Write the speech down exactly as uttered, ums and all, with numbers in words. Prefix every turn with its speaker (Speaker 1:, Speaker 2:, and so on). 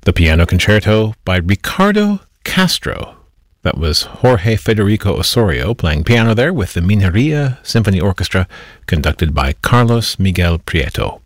Speaker 1: The Piano Concerto by Ricardo Castro. That was Jorge Federico Osorio playing piano there with the Mineria Symphony Orchestra, conducted by Carlos Miguel Prieto.